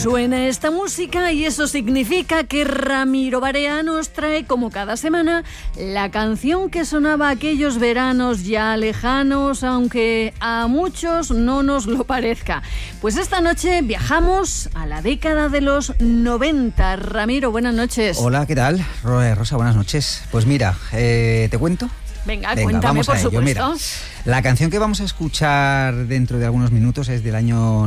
Suena esta música y eso significa que Ramiro Barea nos trae, como cada semana, la canción que sonaba aquellos veranos ya lejanos, aunque a muchos no nos lo parezca. Pues esta noche viajamos a la década de los 90. Ramiro, buenas noches. Hola, ¿qué tal? Rosa, buenas noches. Pues mira, ¿te cuento? Venga, cuéntame, por supuesto. Mira, la canción que vamos a escuchar dentro de algunos minutos es del año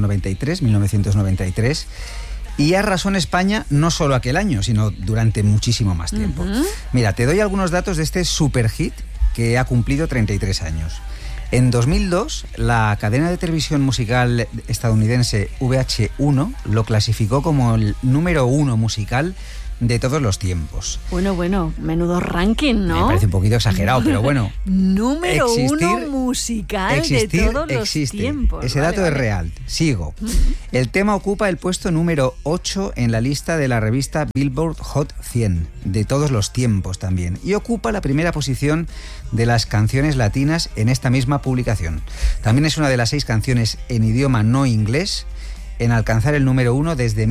1993, y arrasó en España no solo aquel año, sino durante muchísimo más tiempo. Mira, te doy algunos datos de este superhit que ha cumplido 33 años. En 2002, la cadena de televisión musical estadounidense VH1 lo clasificó como el número 1 musical de todos los tiempos. Bueno, menudo ranking, ¿no? Me parece un poquito exagerado, pero bueno. Número 1 musical de todos los tiempos. Ese dato es real. Sigo. El tema ocupa el puesto número 8 en la lista de la revista Billboard Hot 100, de todos los tiempos también, y ocupa la primera posición de las canciones latinas en esta misma publicación. También es una de las 6 canciones en idioma no inglés en alcanzar el número 1 desde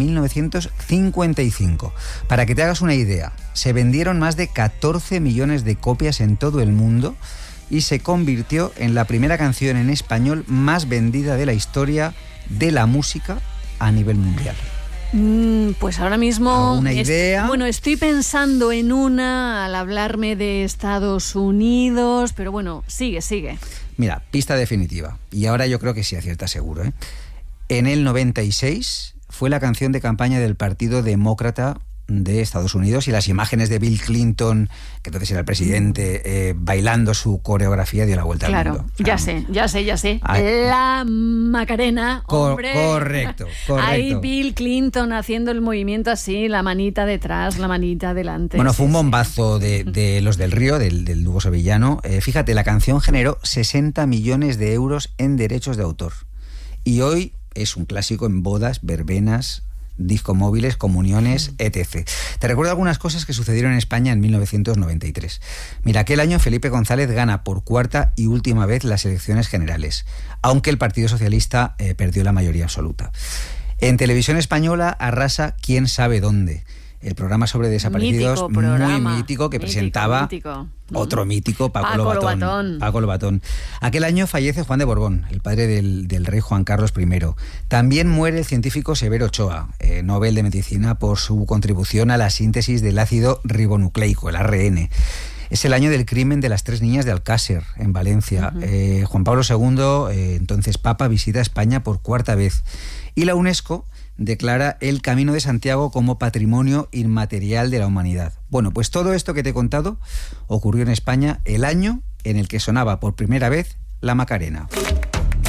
1955. Para que te hagas una idea, se vendieron más de 14 millones de copias en todo el mundo y se convirtió en la primera canción en español más vendida de la historia de la música a nivel mundial. Pues ahora mismo ¿alguna idea? Estoy pensando en una al hablarme de Estados Unidos, pero bueno, sigue. Mira, pista definitiva, y ahora yo creo que sí acierta seguro, ¿eh? En el 96 fue la canción de campaña del Partido Demócrata de Estados Unidos, y las imágenes de Bill Clinton, que entonces era el presidente, bailando su coreografía dio la vuelta al mundo. Claro, ya sé. La Macarena, hombre. Correcto. Ahí Bill Clinton haciendo el movimiento así, la manita detrás, la manita delante. Bueno, fue un bombazo de los del Río, del dúo sevillano. Fíjate, la canción generó 60 millones de euros en derechos de autor. Y hoy es un clásico en bodas, verbenas, discomóviles, comuniones, etc. Te recuerdo algunas cosas que sucedieron en España en 1993. Mira, aquel año Felipe González gana por cuarta y última vez las elecciones generales, aunque el Partido Socialista perdió la mayoría absoluta. En Televisión Española arrasa Quién sabe dónde, el programa sobre desaparecidos, muy mítico, que presentaba otro mítico, Paco Lobatón. Aquel año fallece Juan de Borbón, el padre del rey Juan Carlos I. También muere el científico Severo Ochoa, Nobel de Medicina, por su contribución a la síntesis del ácido ribonucleico, el ARN. Es el año del crimen de las 3 niñas de Alcácer, en Valencia. Juan Pablo II, entonces Papa, visita España por 4ª vez. Y la UNESCO declara el Camino de Santiago como Patrimonio Inmaterial de la Humanidad. Bueno, pues todo esto que te he contado ocurrió en España el año en el que sonaba por primera vez la Macarena.